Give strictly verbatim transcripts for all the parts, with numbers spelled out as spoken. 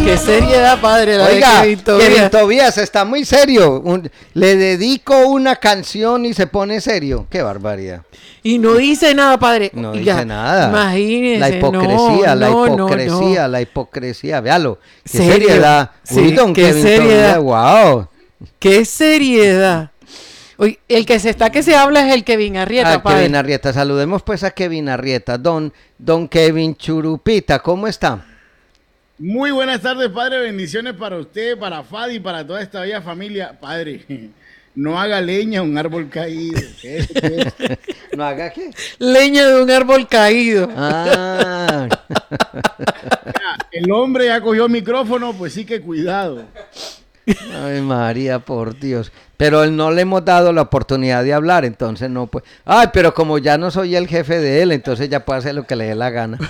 Qué seriedad, padre. La Oiga, de Kevin Tobías. Kevin Tobías está muy serio. Un- le dedico una canción y se pone serio. Qué barbaridad. Y no dice nada, padre. No Oiga, dice nada. Imagínese. La hipocresía, no, la no, hipocresía, no, no. la hipocresía. Véalo. Qué ¿Serio? seriedad. Sí, Uy, don qué Kevin seriedad. Tobías, wow. Qué seriedad. Oye, el que se está que se habla es el Kevin Arrieta, Ah, padre. Kevin Arrieta, saludemos pues a Kevin Arrieta. Don, don Kevin Churupita, ¿cómo está? Muy buenas tardes, padre. Bendiciones para usted, para Fadi y para toda esta bella familia. Padre, no haga leña a un árbol caído. ¿Qué es? ¿Qué es? ¿No haga qué? Leña de un árbol caído. Ah. Ya, el hombre ya cogió el micrófono, pues sí que cuidado. Ay, María, por Dios. Pero él no le hemos dado la oportunidad de hablar, entonces no puede. Ay, pero como ya no soy el jefe de él, entonces ya puede hacer lo que le dé la gana.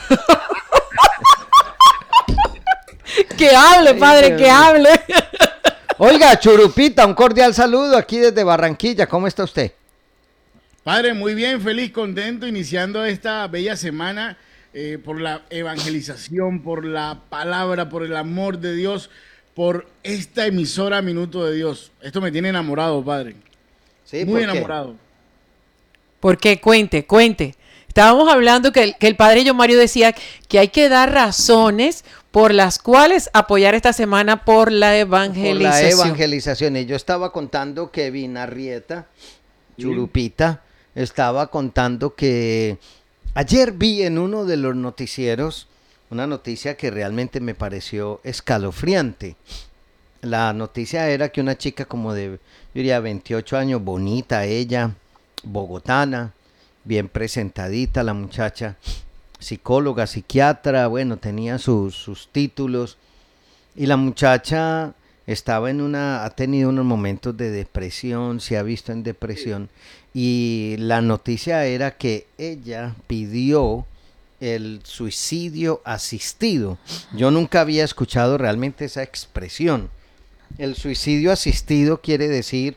Que hable, padre, que hable. Oiga, Churupita, un cordial saludo aquí desde Barranquilla. ¿Cómo está usted? Padre, muy bien, feliz, contento, iniciando esta bella semana eh, por la evangelización, por la palabra, por el amor de Dios, por esta emisora Minuto de Dios. Esto me tiene enamorado, padre. Sí, Muy ¿por qué? enamorado. Porque cuente, cuente. Estábamos hablando que el, que el padre John Mario decía que hay que dar razones por las cuales apoyar esta semana por la Por la evangelización. evangelización. Y yo estaba contando que Kevin Arrieta, Churupita, estaba contando que ayer vi en uno de los noticieros una noticia que realmente me pareció escalofriante. La noticia era que una chica como de, yo diría, veintiocho años, bonita ella, bogotana, bien presentadita la muchacha, psicóloga, psiquiatra, bueno, tenía sus, sus títulos, y la muchacha estaba en una, ha tenido unos momentos de depresión, se ha visto en depresión, y la noticia era que ella pidió el suicidio asistido. Yo nunca había escuchado realmente esa expresión. El suicidio asistido quiere decir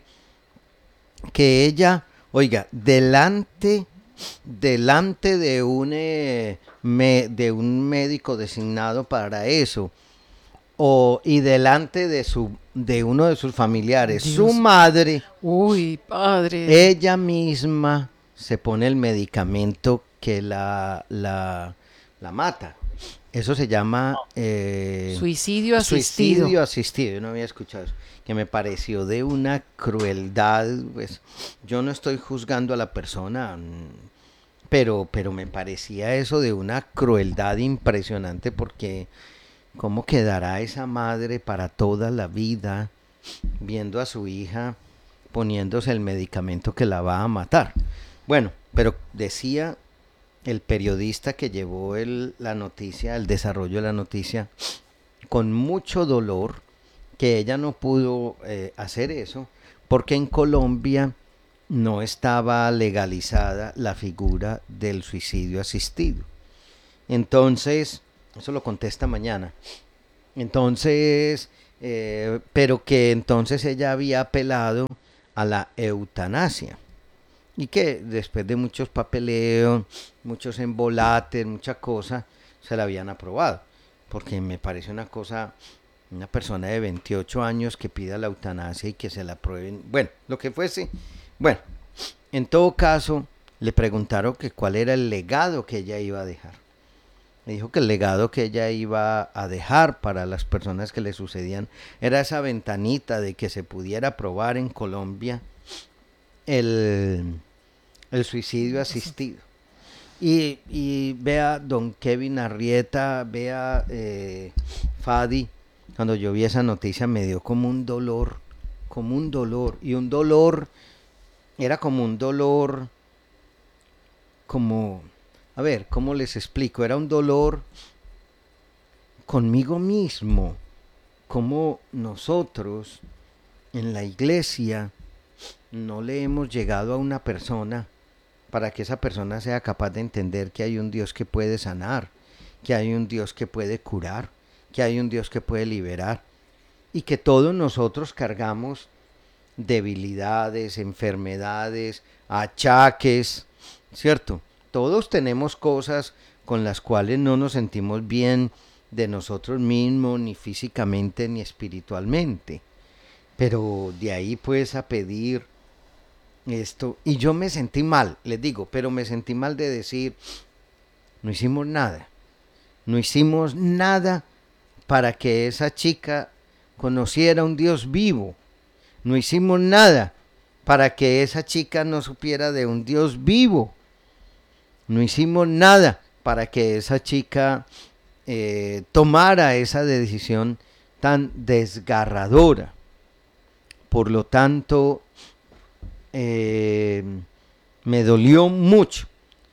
que ella, oiga, delante, delante de un, eh, me- de un médico designado para eso, o, y delante de, su, de uno de sus familiares, su Dios. madre, Uy, padre. ella misma se pone el medicamento que la, la, la mata. Eso se llama eh, Suicidio asistido. suicidio asistido. Yo no había escuchado eso. Que me pareció de una crueldad. Pues, yo no estoy juzgando a la persona, mm, pero, pero me parecía eso de una crueldad impresionante, porque ¿cómo quedará esa madre para toda la vida viendo a su hija poniéndose el medicamento que la va a matar? Bueno, pero decía el periodista que llevó el, la noticia, el desarrollo de la noticia, con mucho dolor, que ella no pudo eh, hacer eso porque en Colombia no estaba legalizada la figura del suicidio asistido. Entonces, eso lo contesta mañana. Entonces, eh, pero que entonces ella había apelado a la eutanasia. Y que después de muchos papeleos, muchos embolates, muchas cosas, se la habían aprobado. Porque me parece una cosa, una persona de veintiocho años que pida la eutanasia y que se la aprueben. Bueno, lo que fuese. Bueno, en todo caso, le preguntaron que cuál era el legado que ella iba a dejar. Me dijo que el legado que ella iba a dejar para las personas que le sucedían era esa ventanita de que se pudiera aprobar en Colombia el, el suicidio asistido. Y, y vea, don Kevin Arrieta, vea eh, Fadi, cuando yo vi esa noticia me dio como un dolor, como un dolor, y un dolor, era como un dolor, como, a ver, ¿cómo les explico? Era un dolor conmigo mismo, como nosotros en la iglesia no le hemos llegado a una persona para que esa persona sea capaz de entender que hay un Dios que puede sanar, que hay un Dios que puede curar, que hay un Dios que puede liberar, y que todos nosotros cargamos debilidades, enfermedades, achaques, ¿cierto? Todos tenemos cosas con las cuales no nos sentimos bien, de nosotros mismos, ni físicamente, ni espiritualmente. Pero de ahí pues a pedir esto, y yo me sentí mal, les digo, pero me sentí mal de decir, no hicimos nada, no hicimos nada para que esa chica conociera un Dios vivo, no hicimos nada para que esa chica no supiera de un Dios vivo, no hicimos nada para que esa chica eh, tomara esa decisión tan desgarradora. Por lo tanto, eh, me dolió mucho.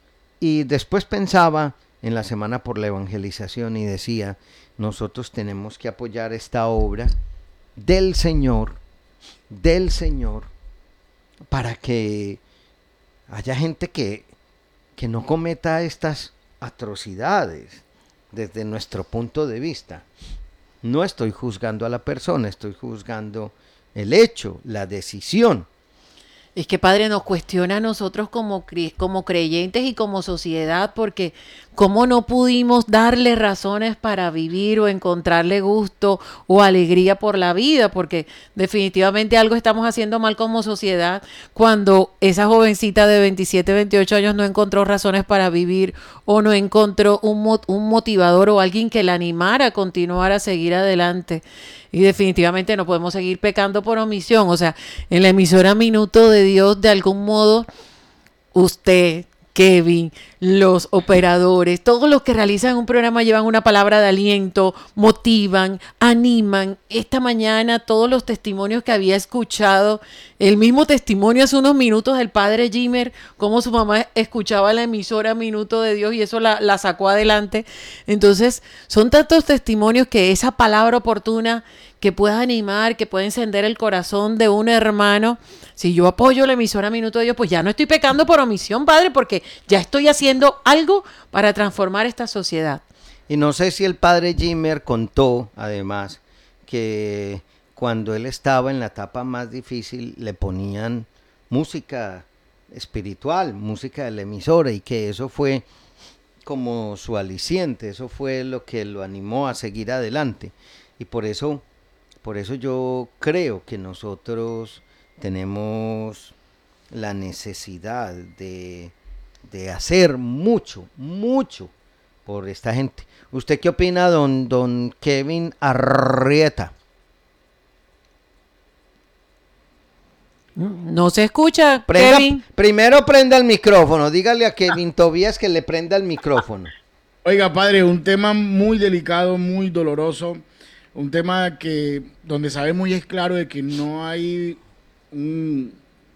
Y después pensaba en la Semana por la Evangelización y decía, nosotros tenemos que apoyar esta obra del Señor, del Señor, para que haya gente que, que no cometa estas atrocidades desde nuestro punto de vista. No estoy juzgando a la persona, estoy juzgando el hecho, la decisión. Es que, Padre, nos cuestiona a nosotros como, cre- como creyentes y como sociedad, porque cómo no pudimos darle razones para vivir o encontrarle gusto o alegría por la vida, porque definitivamente algo estamos haciendo mal como sociedad cuando esa jovencita de veintisiete, veintiocho años no encontró razones para vivir o no encontró un, mo- un motivador o alguien que la animara a continuar a seguir adelante. Y definitivamente no podemos seguir pecando por omisión. O sea, en la emisora Minuto de Dios, de algún modo, usted, Kevin, los operadores, todos los que realizan un programa llevan una palabra de aliento, motivan, animan. Esta mañana todos los testimonios que había escuchado, el mismo testimonio hace unos minutos del padre Jimmer, cómo su mamá escuchaba la emisora Minuto de Dios y eso la, la sacó adelante. Entonces, son tantos testimonios que esa palabra oportuna que pueda animar, que pueda encender el corazón de un hermano. Si yo apoyo la emisora Minuto de Dios, pues ya no estoy pecando por omisión, Padre, porque ya estoy haciendo algo para transformar esta sociedad. Y no sé si el padre Jimmer contó, además, que cuando él estaba en la etapa más difícil le ponían música espiritual, música de la emisora, y que eso fue como su aliciente, eso fue lo que lo animó a seguir adelante. Y por eso, por eso yo creo que nosotros tenemos la necesidad de, de hacer mucho, mucho por esta gente. ¿Usted qué opina, don, don Kevin Arrieta? No se escucha, Prenda, Kevin. primero prenda el micrófono, dígale a Kevin Tobías que le prenda el micrófono. Oiga, padre, un tema muy delicado, muy doloroso, un tema que donde sabemos y es claro de que no hay un,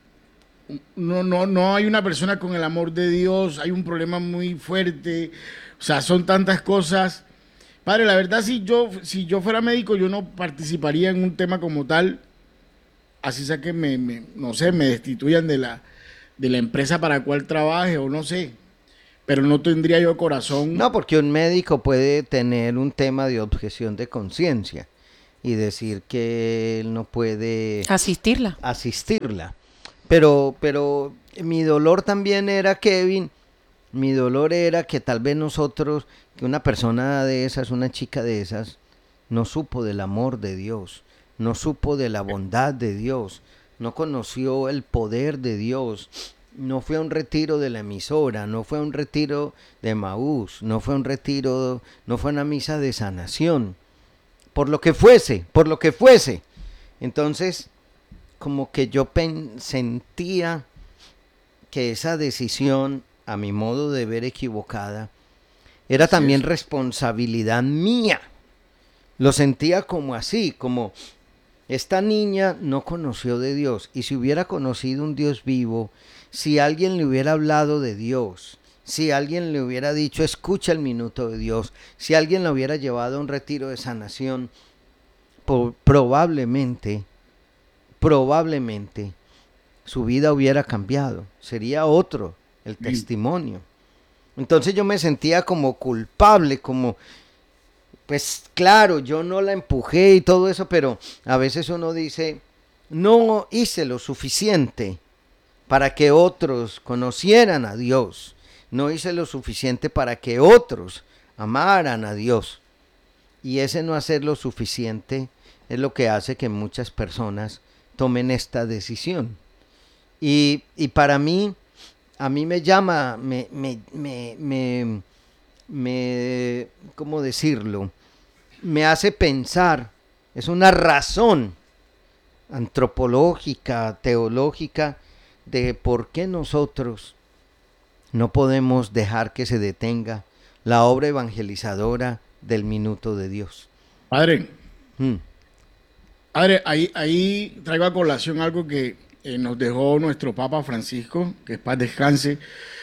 no, no, no hay una persona con el amor de Dios, hay un problema muy fuerte, o sea, son tantas cosas. Padre, la verdad, si yo, si yo fuera médico, yo no participaría en un tema como tal, así sea que me, me no sé, me destituyan de la, de la empresa para la cual trabaje o no sé. Pero no tendría yo corazón. No, porque un médico puede tener un tema de objeción de conciencia y decir que él no puede Asistirla. asistirla. Pero, pero mi dolor también era, Kevin, mi dolor era que tal vez nosotros, que una persona de esas, una chica de esas, no supo del amor de Dios, no supo de la bondad de Dios, no conoció el poder de Dios. No fue a un retiro de la emisora, no fue a un retiro de Maús, no fue a un retiro, no fue a una misa de sanación, por lo que fuese, por lo que fuese. Entonces, como que yo pen- sentía que esa decisión, a mi modo de ver equivocada, era también Sí, responsabilidad mía. Lo sentía como así, como esta niña no conoció de Dios, y si hubiera conocido un Dios vivo, si alguien le hubiera hablado de Dios, si alguien le hubiera dicho escucha el minuto de Dios, si alguien la hubiera llevado a un retiro de sanación, po- probablemente, probablemente su vida hubiera cambiado, sería otro el sí. testimonio. Entonces yo me sentía como culpable, como, pues claro, yo no la empujé y todo eso, pero a veces uno dice, no hice lo suficiente para que otros conocieran a Dios. No hice lo suficiente para que otros amaran a Dios. Y ese no hacer lo suficiente es lo que hace que muchas personas tomen esta decisión. Y, y para mí, a mí me llama, me, me, me, me, me, ¿cómo decirlo? Me hace pensar, es una razón antropológica, teológica, de por qué nosotros no podemos dejar que se detenga la obra evangelizadora del minuto de Dios. Padre, Mm. padre, ahí, ahí traigo a colación algo que eh, nos dejó nuestro Papa Francisco, que paz descanse.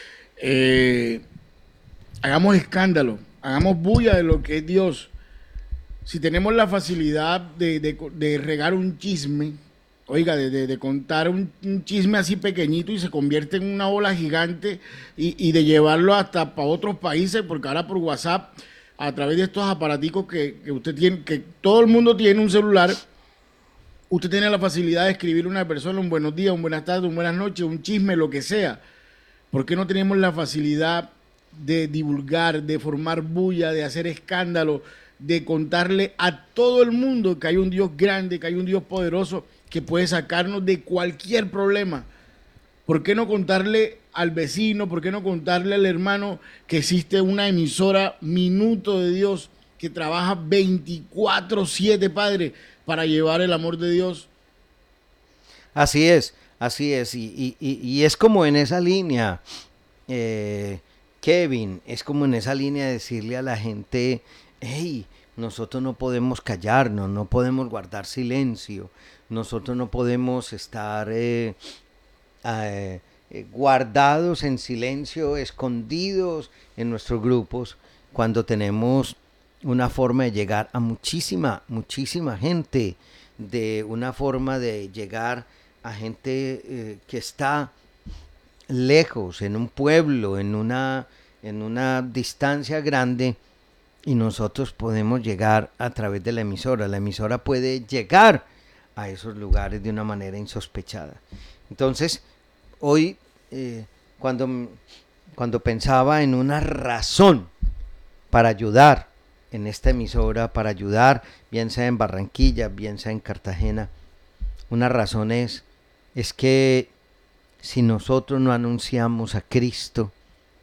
Eh, hagamos escándalo, hagamos bulla de lo que es Dios. Si tenemos la facilidad de, de, de regar un chisme, oiga, de, de, de contar un, un chisme así pequeñito y se convierte en una ola gigante y, y de llevarlo hasta para otros países, porque ahora por WhatsApp, a través de estos aparaticos que, que usted tiene, que todo el mundo tiene un celular, usted tiene la facilidad de escribirle a una persona un buenos días, un buenas tardes, un buenas noches, un chisme, lo que sea. ¿Por qué no tenemos la facilidad de divulgar, de formar bulla, de hacer escándalo, de contarle a todo el mundo que hay un Dios grande, que hay un Dios poderoso que puede sacarnos de cualquier problema? ¿Por qué no contarle al vecino, por qué no contarle al hermano que existe una emisora Minuto de Dios que trabaja veinticuatro siete, Padre, para llevar el amor de Dios? Así es, así es, y, y, y, y es como en esa línea, eh, Kevin, es como en esa línea de decirle a la gente, hey, nosotros no podemos callarnos, no podemos guardar silencio, nosotros no podemos estar eh, eh, eh, guardados en silencio, escondidos en nuestros grupos, cuando tenemos una forma de llegar a muchísima, muchísima gente, de una forma de llegar a gente eh, que está lejos, en un pueblo, en una, en una distancia grande, y nosotros podemos llegar a través de la emisora. La emisora puede llegar a esos lugares de una manera insospechada. Entonces, hoy, eh, cuando, cuando pensaba en una razón para ayudar en esta emisora, para ayudar, bien sea en Barranquilla, bien sea en Cartagena, una razón es, es que si nosotros no anunciamos a Cristo,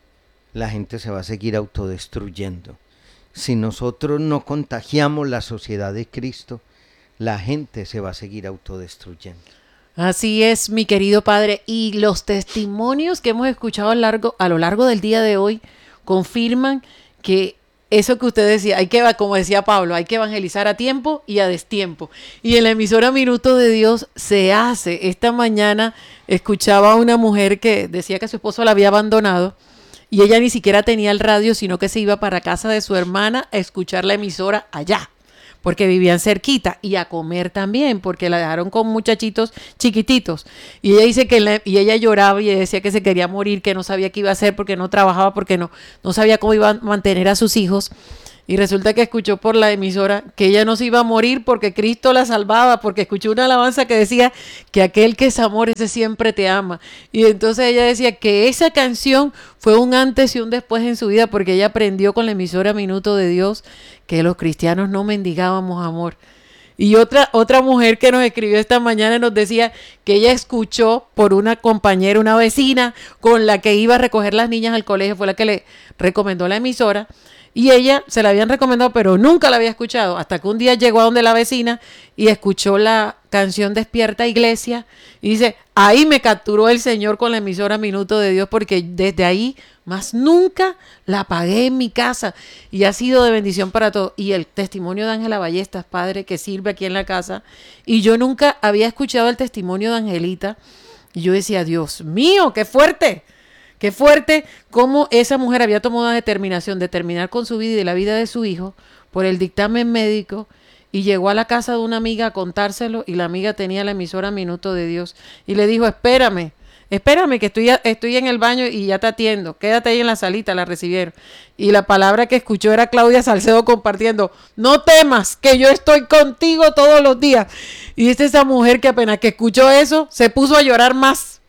la gente se va a seguir autodestruyendo. Si nosotros no contagiamos la sociedad de Cristo, la gente se va a seguir autodestruyendo. Así es, mi querido padre. Y los testimonios que hemos escuchado a, largo, a lo largo del día de hoy confirman que eso que usted decía, hay que, como decía Pablo, hay que evangelizar a tiempo y a destiempo. Y en la emisora Minuto de Dios se hace. Esta mañana escuchaba a una mujer que decía que su esposo la había abandonado y ella ni siquiera tenía el radio, sino que se iba para casa de su hermana a escuchar la emisora allá, porque vivían cerquita, y a comer también, porque la dejaron con muchachitos chiquititos. Y ella dice que la, y ella lloraba y decía que se quería morir, que no sabía qué iba a hacer porque no trabajaba, porque no, no sabía cómo iba a mantener a sus hijos. Y resulta que escuchó por la emisora que ella no se iba a morir porque Cristo la salvaba, porque escuchó una alabanza que decía que aquel que es amor, ese siempre te ama. Y entonces ella decía que esa canción fue un antes y un después en su vida, porque ella aprendió con la emisora Minuto de Dios que los cristianos no mendigábamos amor. Y otra, otra mujer que nos escribió esta mañana nos decía que ella escuchó por una compañera, una vecina con la que iba a recoger las niñas al colegio, fue la que le recomendó la emisora. Y ella se la habían recomendado, pero nunca la había escuchado, hasta que un día llegó a donde la vecina y escuchó la canción Despierta Iglesia, y dice, ahí me capturó el Señor con la emisora Minuto de Dios, porque desde ahí más nunca la apagué en mi casa, y ha sido de bendición para todos. Y el testimonio de Ángela Ballestas, padre, que sirve aquí en la casa, y yo nunca había escuchado el testimonio de Angelita, y yo decía, Dios mío, qué fuerte. Qué fuerte cómo esa mujer había tomado la determinación de terminar con su vida y de la vida de su hijo por el dictamen médico, y llegó a la casa de una amiga a contárselo, y la amiga tenía la emisora Minuto de Dios y le dijo, espérame, espérame que estoy, estoy en el baño y ya te atiendo, quédate ahí en la salita. La recibieron y la palabra que escuchó era Claudia Salcedo compartiendo, no temas que yo estoy contigo todos los días. Y dice esa mujer que apenas que escuchó eso se puso a llorar más,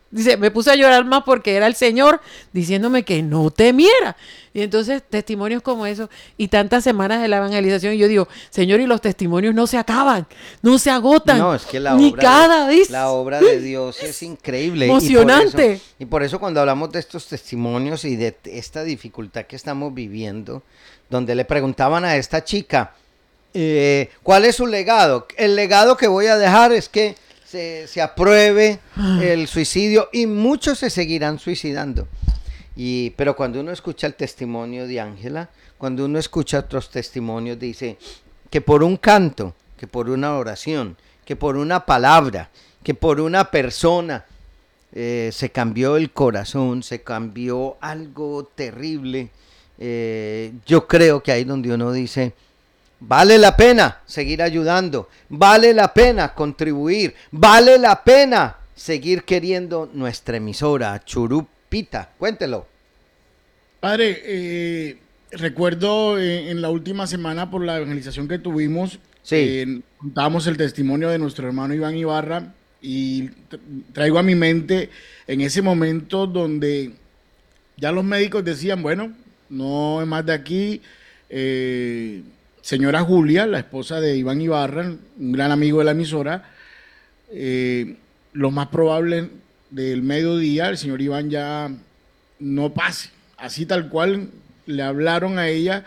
Dice, me puse a llorar más porque era el Señor diciéndome que no temiera. Y entonces testimonios como esos y tantas semanas de la evangelización, y yo digo, Señor, y los testimonios no se acaban, no se agotan. No, es que la ni obra cada de, vez. la obra de Dios es increíble. Emocionante. Y por, eso, y por eso cuando hablamos de estos testimonios y de esta dificultad que estamos viviendo, donde le preguntaban a esta chica, eh, ¿cuál es su legado? El legado que voy a dejar es que se, se apruebe el suicidio, y muchos se seguirán suicidando. Y, pero cuando uno escucha el testimonio de Ángela, cuando uno escucha otros testimonios, dice que por un canto, que por una oración, que por una palabra, que por una persona, eh, se cambió el corazón, se cambió algo terrible. Eh, yo creo que ahí donde uno dice, vale la pena seguir ayudando, vale la pena contribuir, vale la pena seguir queriendo nuestra emisora, Churupita. Cuéntelo. Padre, eh, recuerdo eh, en la última semana por la evangelización que tuvimos, sí. eh, contábamos el testimonio de nuestro hermano Iván Ibarra, y traigo a mi mente en ese momento donde ya los médicos decían, bueno, no es más de aquí. eh, señora Julia, la esposa de Iván Ibarra, un gran amigo de la emisora, eh, lo más probable del mediodía, el señor Iván ya no pase. Así tal cual le hablaron a ella,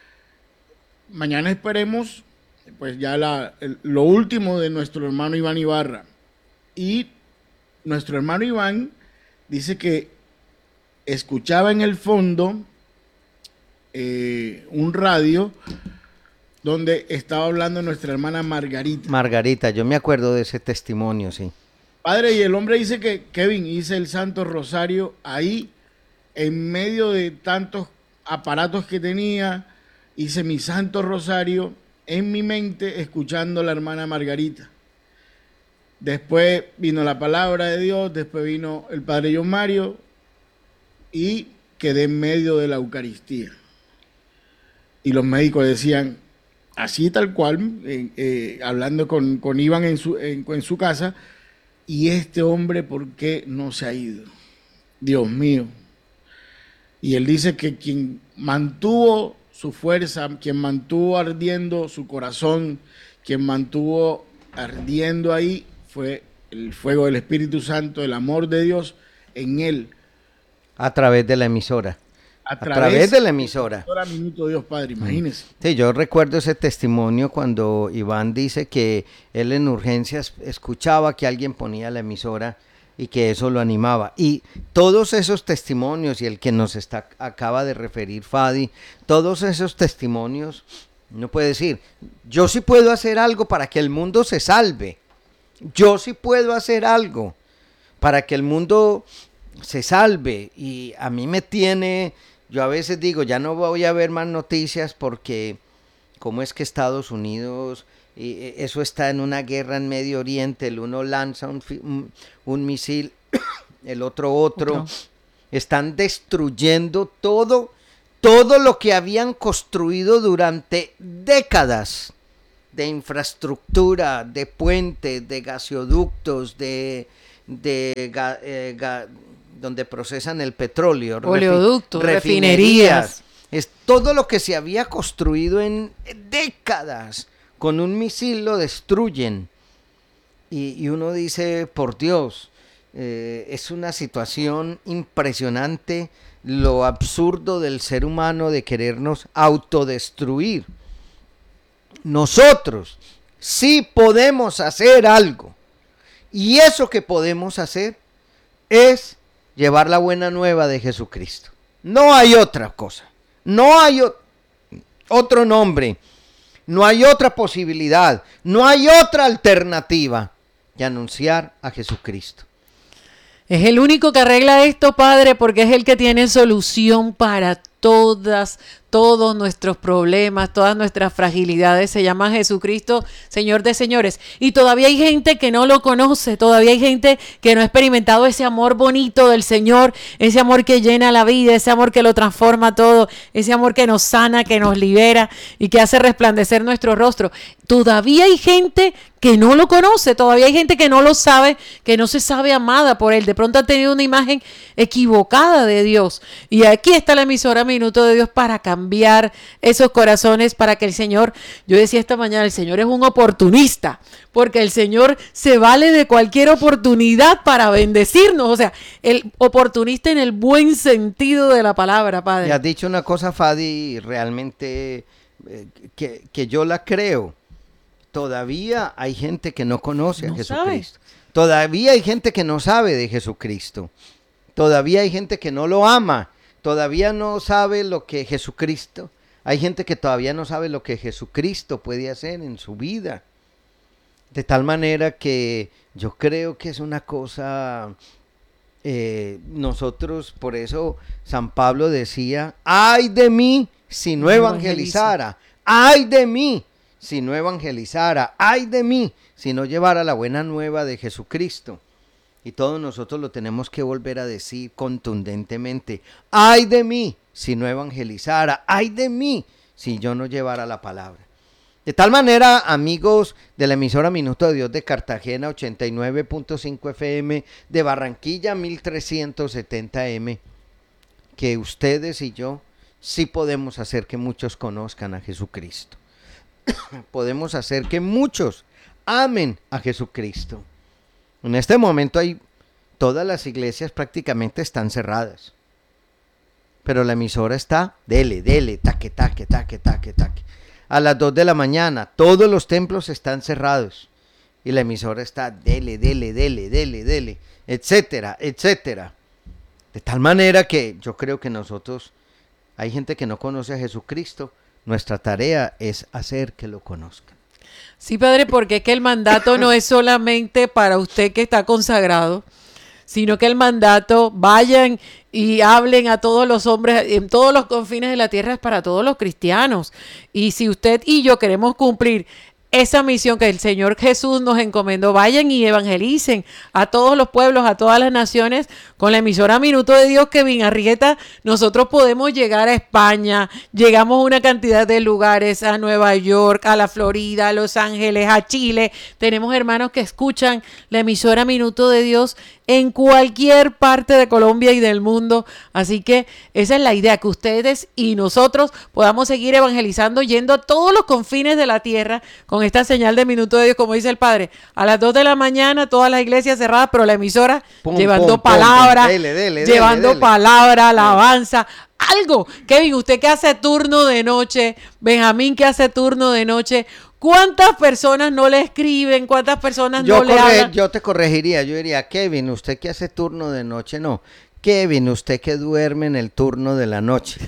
mañana esperemos pues ya la, el, lo último de nuestro hermano Iván Ibarra. Y nuestro hermano Iván dice que escuchaba en el fondo eh, un radio donde estaba hablando nuestra hermana Margarita. Margarita, yo me acuerdo de ese testimonio, sí. Padre, y el hombre dice que, Kevin, hice el Santo Rosario ahí, en medio de tantos aparatos que tenía, hice mi Santo Rosario en mi mente, escuchando a la hermana Margarita. Después vino la palabra de Dios, después vino el Padre John Mario, y quedé en medio de la Eucaristía. Y los médicos decían, así tal cual, eh, eh, hablando con, con Iván en su, en, en su casa, y este hombre, ¿por qué no se ha ido? Dios mío. Y él dice que quien mantuvo su fuerza, quien mantuvo ardiendo su corazón, quien mantuvo ardiendo ahí, fue el fuego del Espíritu Santo, el amor de Dios en él. A través de la emisora. A, a través de la emisora. Ahora Minuto Dios Padre, imagínese. Sí, yo recuerdo ese testimonio cuando Iván dice que él en urgencias escuchaba que alguien ponía la emisora y que eso lo animaba. Y todos esos testimonios, y el que nos está, acaba de referir Fadi, todos esos testimonios, no puede decir, yo sí puedo hacer algo para que el mundo se salve. Yo sí puedo hacer algo para que el mundo se salve. Y a mí me tiene, yo a veces digo, ya no voy a ver más noticias porque cómo es que Estados Unidos, y eso está en una guerra en Medio Oriente, el uno lanza un, un, un misil, el otro otro, otro, están destruyendo todo, todo lo que habían construido durante décadas de infraestructura, de puentes, de gasoductos, de, de ga, eh, ga, donde procesan el petróleo, oleoductos, refinerías, refinerías. Es todo lo que se había construido en décadas. Con un misil lo destruyen. Y, y uno dice, por Dios, eh, es una situación impresionante lo absurdo del ser humano de querernos autodestruir. Nosotros sí podemos hacer algo. Y eso que podemos hacer es llevar la buena nueva de Jesucristo. No hay otra cosa. No hay o- otro nombre. No hay otra posibilidad, no hay otra alternativa que anunciar a Jesucristo. Es el único que arregla esto, Padre, porque es el que tiene solución para todas todos nuestros problemas, todas nuestras fragilidades. Se llama Jesucristo, Señor de señores. Y todavía hay gente que no lo conoce, todavía hay gente que no ha experimentado ese amor bonito del Señor, ese amor que llena la vida, ese amor que lo transforma todo, ese amor que nos sana, que nos libera y que hace resplandecer nuestro rostro. Todavía hay gente que no lo conoce, todavía hay gente que no lo sabe, que no se sabe amada por Él. De pronto ha tenido una imagen equivocada de Dios. Y aquí está la emisora Minuto de Dios para cambiar esos corazones, para que el Señor, yo decía esta mañana, el Señor es un oportunista, porque el Señor se vale de cualquier oportunidad para bendecirnos. O sea, el oportunista en el buen sentido de la palabra, Padre. Y has dicho una cosa, Fadi, realmente eh, que, que yo la creo. Todavía hay gente que no conoce no a Jesucristo. Sabe. Todavía hay gente que no sabe de Jesucristo. Todavía hay gente que no lo ama. Todavía no sabe lo que Jesucristo. Hay gente que todavía no sabe lo que Jesucristo puede hacer en su vida. De tal manera que yo creo que es una cosa... Eh, nosotros, por eso San Pablo decía, ay de mí si no evangelizara. Ay de mí si no evangelizara, ay de mí, si no llevara la buena nueva de Jesucristo. Y todos nosotros lo tenemos que volver a decir contundentemente, ay de mí, si no evangelizara, ay de mí, si yo no llevara la palabra. De tal manera, amigos de la emisora Minuto de Dios de Cartagena, ochenta y nueve punto cinco F M, de Barranquilla, mil trescientos setenta M, que ustedes y yo sí podemos hacer que muchos conozcan a Jesucristo. Podemos hacer que muchos amen a Jesucristo. En este momento hay todas las iglesias prácticamente están cerradas, pero la emisora está dele, dele, taque, taque, taque, taque, taque. A las dos de la mañana todos los templos están cerrados y la emisora está dele, dele, dele, dele, dele, etcétera, etcétera. De tal manera que yo creo que nosotros, hay gente que no conoce a Jesucristo. Nuestra tarea es hacer que lo conozcan. Sí, Padre, porque es que el mandato no es solamente para usted que está consagrado, sino que el mandato, vayan y hablen a todos los hombres en todos los confines de la tierra, es para todos los cristianos. Y si usted y yo queremos cumplir esa misión que el Señor Jesús nos encomendó, vayan y evangelicen a todos los pueblos, a todas las naciones. Con la emisora Minuto de Dios, Kevin Arrieta, nosotros podemos llegar a España, llegamos a una cantidad de lugares, a Nueva York, a la Florida, a Los Ángeles, a Chile. Tenemos hermanos que escuchan la emisora Minuto de Dios en cualquier parte de Colombia y del mundo. Así que esa es la idea, que ustedes y nosotros podamos seguir evangelizando, yendo a todos los confines de la tierra con esta señal de Minuto de Dios, como dice el Padre. A las dos de la mañana, todas las iglesias cerradas, pero la emisora pum, llevando pum, palabra, pum, dele, dele, llevando dele, palabra, alabanza, algo. Kevin, usted que hace turno de noche, Benjamín que hace turno de noche, ¿cuántas personas no le escriben? ¿Cuántas personas yo no le hablan? Yo te corregiría, yo diría, Kevin, usted que hace turno de noche, no. Kevin, usted que duerme en el turno de la noche.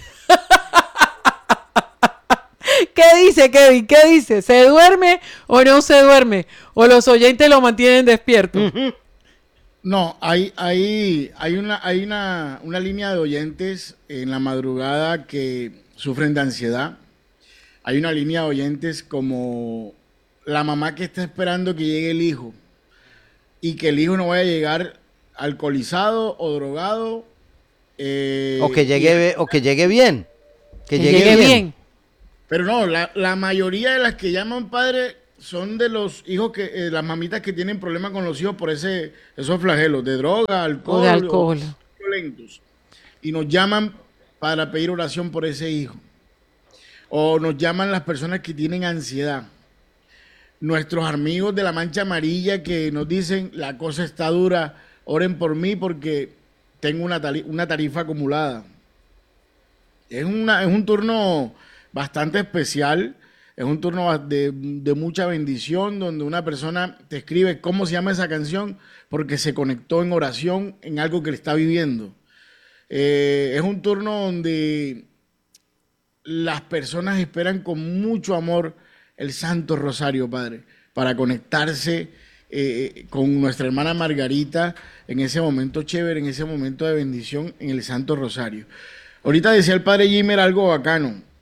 ¿Qué dice, Kevin? ¿Qué dice? ¿Se duerme o no se duerme? ¿O los oyentes lo mantienen despierto? Uh-huh. No, hay, hay, hay, una, hay una, una línea de oyentes en la madrugada que sufren de ansiedad. Hay una línea de oyentes como la mamá que está esperando que llegue el hijo y que el hijo no vaya a llegar alcoholizado o drogado. Eh, o, que llegue, y, o que llegue bien. Que, que llegue, llegue bien. bien. Pero no, la, la mayoría de las que llaman padre son de los hijos que, eh, las mamitas que tienen problemas con los hijos por ese, esos flagelos de droga, alcohol, o de alcohol. O violentos. Y nos llaman para pedir oración por ese hijo. O nos llaman las personas que tienen ansiedad. Nuestros amigos de la Mancha Amarilla que nos dicen, la cosa está dura, oren por mí porque tengo una, tari- una tarifa acumulada. Es, una, es un turno bastante especial, es un turno de, de mucha bendición, donde una persona te escribe cómo se llama esa canción, porque se conectó en oración en algo que le está viviendo. Eh, es un turno donde las personas esperan con mucho amor el Santo Rosario, Padre, para conectarse eh, con nuestra hermana Margarita en ese momento chévere, en ese momento de bendición en el Santo Rosario. Ahorita decía el Padre Jimmer algo bacano.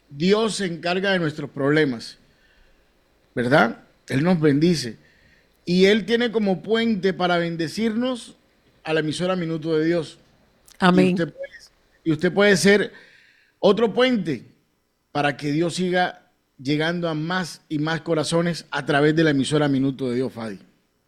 Dios se encarga de nuestros problemas, ¿verdad? Él nos bendice. Y Él tiene como puente para bendecirnos a la emisora Minuto de Dios. Amén. Y usted puede, y usted puede ser otro puente para que Dios siga llegando a más y más corazones a través de la emisora Minuto de Dios, Fadi.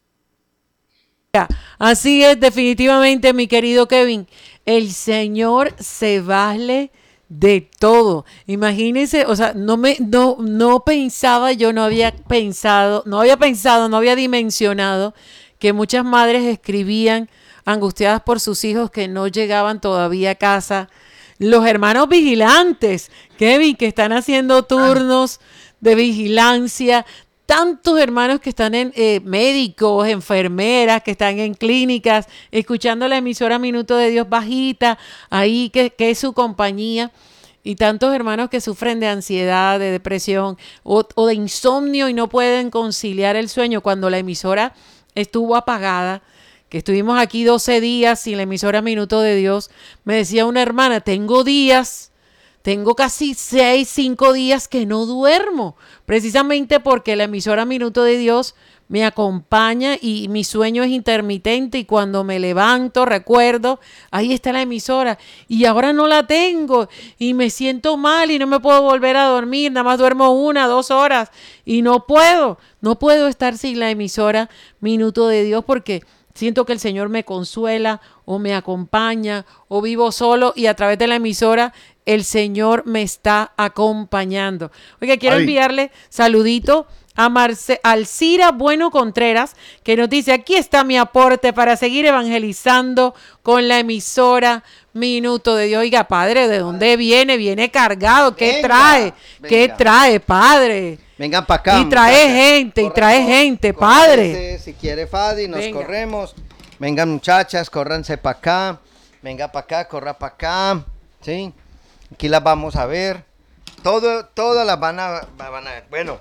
Así es, definitivamente, mi querido Kevin. El Señor se vale de todo. Imagínense, o sea, no me, no, no pensaba, yo no había pensado, no había pensado, no había dimensionado que muchas madres escribían angustiadas por sus hijos que no llegaban todavía a casa. Los hermanos vigilantes, Kevin, que están haciendo turnos de vigilancia. Tantos hermanos que están en eh, médicos, enfermeras, que están en clínicas, escuchando la emisora Minuto de Dios bajita, ahí que, que es su compañía. Y tantos hermanos que sufren de ansiedad, de depresión o, o de insomnio y no pueden conciliar el sueño cuando la emisora estuvo apagada, que estuvimos aquí doce días sin la emisora Minuto de Dios. Me decía una hermana, tengo días... Tengo casi seis, cinco días que no duermo, precisamente porque la emisora Minuto de Dios me acompaña y mi sueño es intermitente y cuando me levanto recuerdo, ahí está la emisora y ahora no la tengo y me siento mal y no me puedo volver a dormir, nada más duermo una, dos horas y no puedo, no puedo estar sin la emisora Minuto de Dios porque siento que el Señor me consuela o me acompaña o vivo solo y a través de la emisora el Señor me está acompañando. Oiga, quiero Ay. enviarle saludito a Marce Alcira Bueno Contreras, que nos dice, aquí está mi aporte para seguir evangelizando con la emisora Minuto de Dios. Oiga, padre, ¿de dónde viene? Viene cargado. ¿Qué venga, trae? Venga. ¿Qué trae, padre? Vengan para acá. Y trae muchachas. gente, Corramos, y trae gente, padre. Si quiere, Fadi, nos venga. corremos. Vengan, muchachas, córranse para acá. Venga para acá, corra para acá. ¿Sí? Aquí las vamos a ver. Todo, todas las van a, van a ver. Bueno,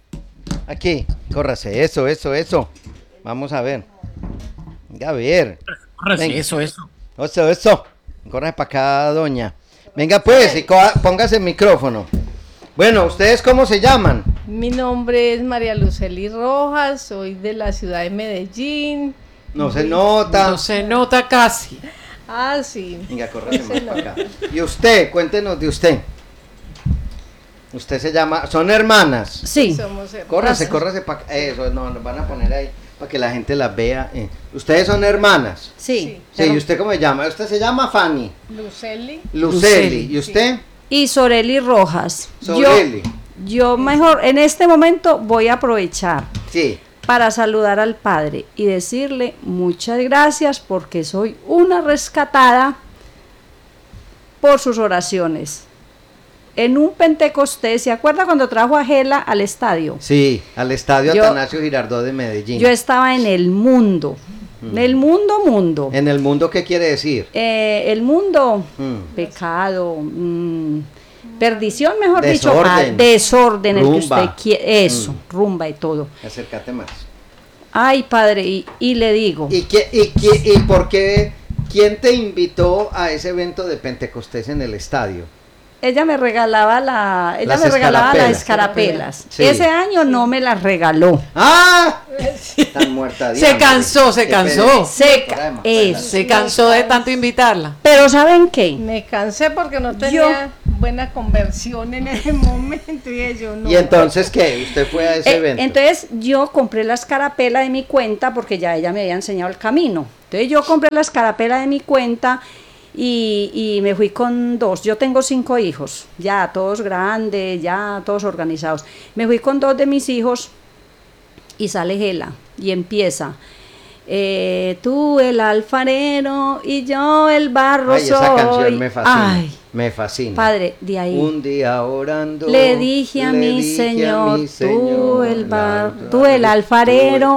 aquí, córrase. Eso, eso, eso. Vamos a ver. Venga, a ver. Córrase, venga. eso, eso. Eso, eso. Córrase para acá, doña. Venga, pues, y póngase el micrófono. Bueno, ¿ustedes cómo se llaman? Mi nombre es María Lucely Rojas, soy de la ciudad de Medellín. No se nota. No se nota casi. Ah, sí. Venga, córrase más para acá. Y usted, cuéntenos de usted. Usted se llama, ¿son hermanas? Sí. Somos hermanas. Córrase, córrase para acá. Eso, no, nos van a poner ahí para que la gente las vea. Eh. ¿Ustedes son hermanas? Sí. Sí, ¿y usted cómo se llama? Usted se llama Fanny. Lucely. Lucely. ¿Y usted? Sí. Y Soreli Rojas. Soreli. Yo, yo mejor, en este momento voy a aprovechar. Sí. Para saludar al Padre y decirle muchas gracias porque soy una rescatada por sus oraciones. En un Pentecostés, ¿se acuerda cuando trajo a Gela al estadio? Sí, al estadio yo, Atanasio Girardot de Medellín. Yo estaba en el mundo, mm. en el mundo, mundo. ¿En el mundo qué quiere decir? Eh, el mundo, mm. pecado, mmm, perdición, mejor desorden. dicho, desorden, rumba. el que usted quiere, eso, mm. rumba y todo. Acércate más. Ay, padre, y, y le digo. ¿Y, qué, y, qué, ¿Y por qué? ¿Quién te invitó a ese evento de Pentecostés en el estadio? Ella me regalaba la, ella las me regalaba las escarapelas. escarapelas. Sí. Ese año no me las regaló. ¡Ah! Tan muerta. Se cansó, se cansó. Se, ca eso. se cansó de tanto invitarla. Pero ¿saben qué? Me cansé porque no tenía yo, buena conversión en ese momento y ellos no. ¿Y entonces qué? ¿Usted fue a ese eh, evento? Entonces yo compré la escarapela de mi cuenta porque ya ella me había enseñado el camino. Entonces yo compré la escarapela de mi cuenta. Y, y me fui con dos, yo tengo cinco hijos, ya todos grandes, ya todos organizados. Me fui con dos de mis hijos y sale Gela y empieza, eh, tú el alfarero y yo el barro Ay, soy. Esa canción me fascina, Ay, me fascina. Padre, de ahí. Un día orando, le dije a, le mi, dije señor, a mi Señor, tú el, bar, la, tú el alfarero